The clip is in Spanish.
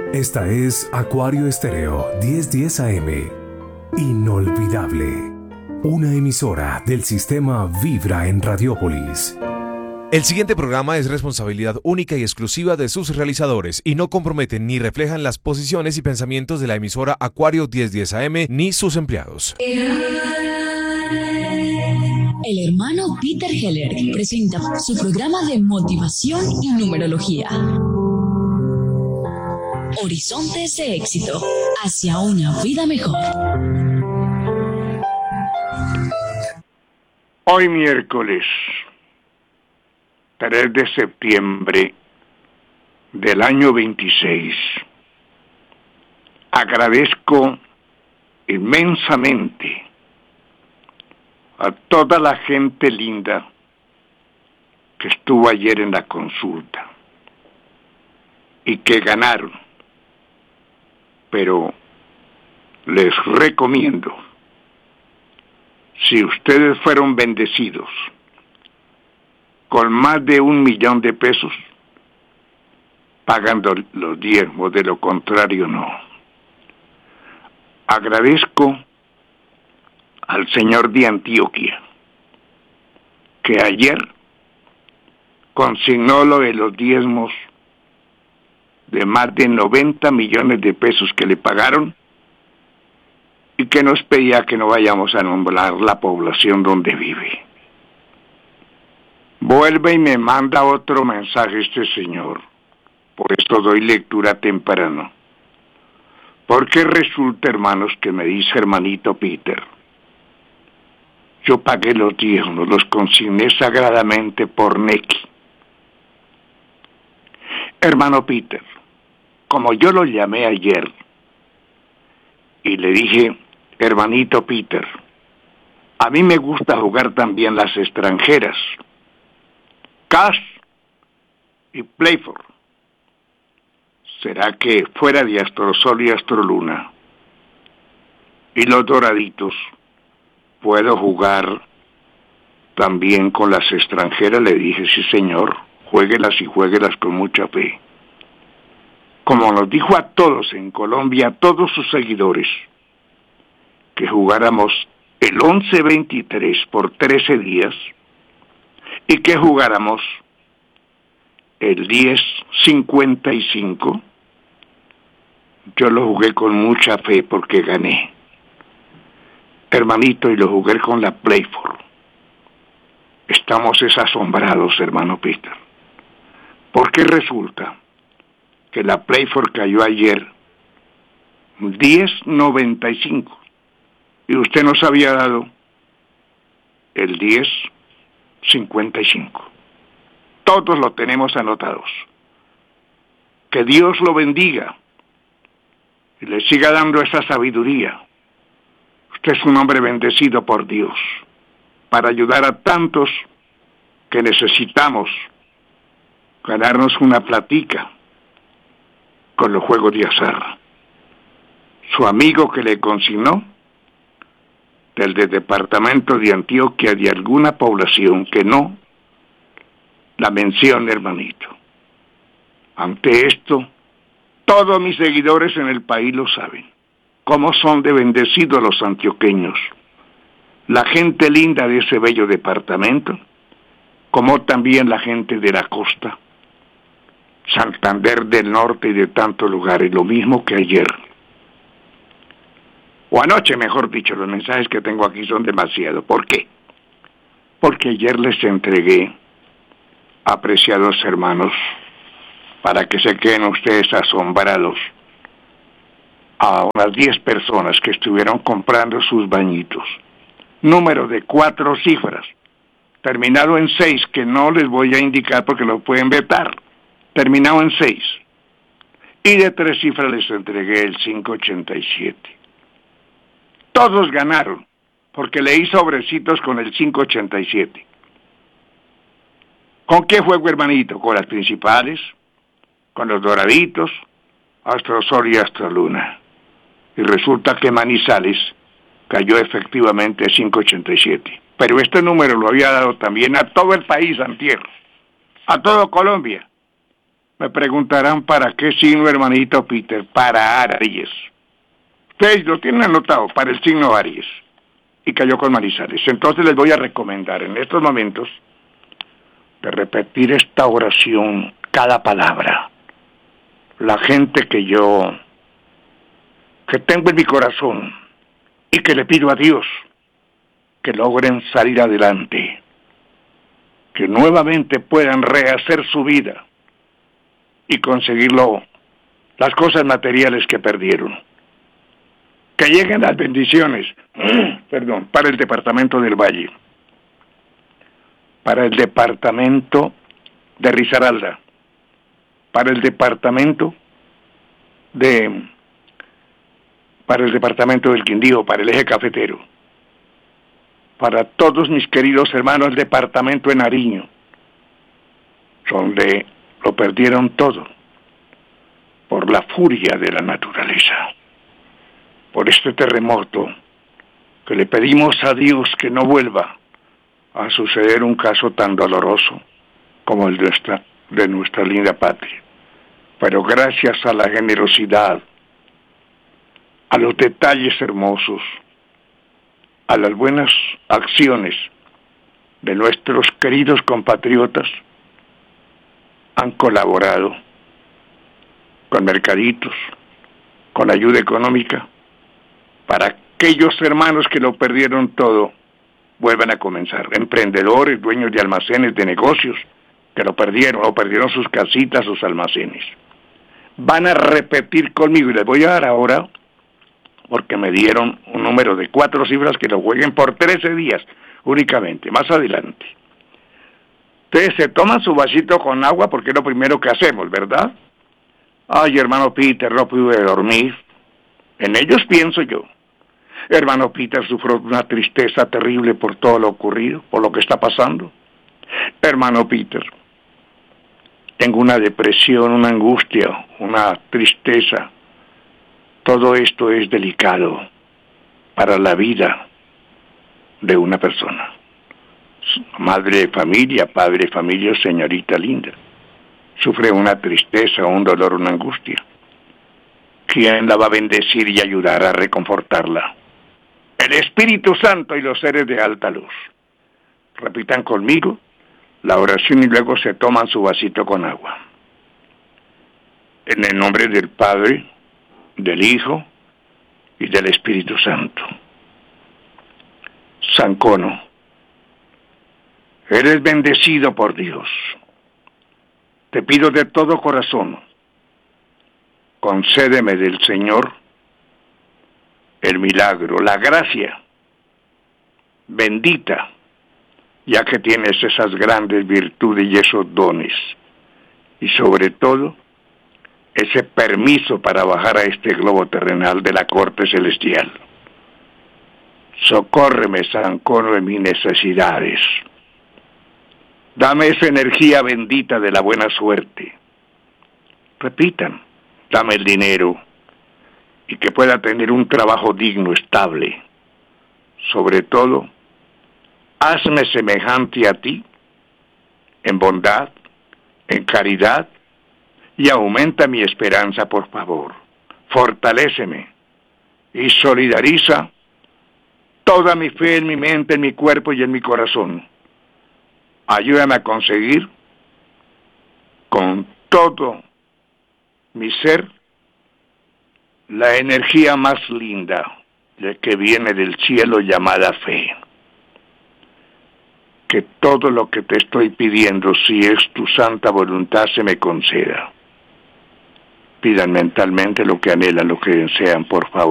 Esta es Acuario Estéreo 1010 AM. Inolvidable. Una emisora del sistema Vibra en Radiópolis. El siguiente programa es responsabilidad única y exclusiva de sus realizadores y no comprometen ni reflejan las posiciones y pensamientos de la emisora Acuario 1010 AM ni sus empleados. El hermano Peter Heller presenta su programa de motivación y numerología. Horizontes de éxito hacia una vida mejor. Hoy miércoles 3 de septiembre del año 26. Agradezco inmensamente a toda la gente linda que estuvo ayer en la consulta y que ganaron. Pero les recomiendo, si ustedes fueron bendecidos con más de 1 millón de pesos, pagando los diezmos, de lo contrario no. Agradezco al señor de Antioquia, que ayer consignó lo de los diezmos de más de 90 millones de pesos que le pagaron y que nos pedía que no vayamos a nombrar la población donde vive. Vuelve y me manda otro mensaje este señor. Por esto doy lectura temprano. Porque resulta, hermanos, que me dice hermanito Peter, yo pagué los diezmos, los consigné sagradamente por Nequi. Hermano Peter, como yo lo llamé ayer y le dije, hermanito Peter, a mí me gusta jugar también las extranjeras, Cash y Playfor. ¿Será que fuera de Astrosol y Astroluna y los doraditos puedo jugar también con las extranjeras? Le dije, sí señor, juéguelas y juéguelas con mucha fe. Como nos dijo a todos en Colombia, a todos sus seguidores, que jugáramos el 11-23 por 13 días y que jugáramos el 10-55, yo lo jugué con mucha fe porque gané. Hermanito, y lo jugué con la Playfor. Estamos asombrados, hermano Peter, porque resulta que la Playfor cayó ayer 10.95 y usted nos había dado el 10.55. Todos lo tenemos anotados. Que Dios lo bendiga y le siga dando esa sabiduría. Usted es un hombre bendecido por Dios para ayudar a tantos que necesitamos ganarnos una platica con los juegos de azar. Su amigo que le consignó del departamento de Antioquia, de alguna población que no la menciona, hermanito. Ante esto, todos mis seguidores en el país lo saben, cómo son de bendecidos los antioqueños, la gente linda de ese bello departamento, como también la gente de la costa, Santander del Norte y de tantos lugares, lo mismo que ayer. O anoche, mejor dicho, los mensajes que tengo aquí son demasiados. ¿Por qué? Porque ayer les entregué, apreciados hermanos, para que se queden ustedes asombrados, a unas 10 personas que estuvieron comprando sus bañitos. Número de 4 cifras, terminado en 6, que no les voy a indicar porque lo pueden vetar. Terminado en 6. Y de 3 cifras les entregué el 587. Todos ganaron, porque leí sobrecitos con el 587. ¿Con qué juego, hermanito? Con las principales, con los doraditos, Astrosol y Astroluna. Y resulta que Manizales cayó efectivamente 587. Pero este número lo había dado también a todo el país antier, a todo Colombia. Me preguntarán para qué signo, hermanito Peter. Para Aries. Ustedes lo tienen anotado, para el signo Aries. Y cayó con Manizales. Entonces les voy a recomendar en estos momentos de repetir esta oración, cada palabra. La gente que tengo en mi corazón y que le pido a Dios que logren salir adelante, que nuevamente puedan rehacer su vida y conseguirlo, las cosas materiales que perdieron. Que lleguen las bendiciones, para el departamento del Valle, para el departamento de Risaralda, para el departamento del Quindío, para el eje cafetero, para todos mis queridos hermanos del departamento de Nariño, donde lo perdieron todo por la furia de la naturaleza, por este terremoto, que le pedimos a Dios que no vuelva a suceder un caso tan doloroso como el de nuestra linda patria. Pero gracias a la generosidad, a los detalles hermosos, a las buenas acciones de nuestros queridos compatriotas, han colaborado con mercaditos, con ayuda económica, para aquellos hermanos que lo perdieron todo, vuelvan a comenzar. Emprendedores, dueños de almacenes, de negocios, que lo perdieron sus casitas, sus almacenes. Van a repetir conmigo, y les voy a dar ahora, porque me dieron un número de 4 cifras, que lo jueguen por 13 días únicamente, más adelante. Ustedes se toman su vasito con agua, porque es lo primero que hacemos, ¿verdad? Ay, hermano Peter, no pude dormir. En ellos pienso yo. Hermano Peter, sufro una tristeza terrible por todo lo ocurrido, por lo que está pasando. Hermano Peter, tengo una depresión, una angustia, una tristeza. Todo esto es delicado para la vida de una persona. Madre de familia, padre de familia, señorita linda. Sufre una tristeza, un dolor, una angustia. ¿Quién la va a bendecir y ayudar a reconfortarla? El Espíritu Santo y los seres de alta luz. Repitan conmigo la oración y luego se toman su vasito con agua. En el nombre del Padre, del Hijo y del Espíritu Santo. San Cono, eres bendecido por Dios. Te pido de todo corazón, concédeme del Señor el milagro, la gracia bendita, ya que tienes esas grandes virtudes y esos dones, y sobre todo ese permiso para bajar a este globo terrenal de la corte celestial. Socórreme, San Cono, en mis necesidades. Dame esa energía bendita de la buena suerte. Repitan, dame el dinero y que pueda tener un trabajo digno, estable. Sobre todo, hazme semejante a ti, en bondad, en caridad, y aumenta mi esperanza, por favor. Fortaléceme y solidariza toda mi fe en mi mente, en mi cuerpo y en mi corazón. Ayúdame a conseguir con todo mi ser la energía más linda que viene del cielo, llamada fe. Que todo lo que te estoy pidiendo, si es tu santa voluntad, se me conceda. Pidan mentalmente lo que anhelan, lo que desean, por favor.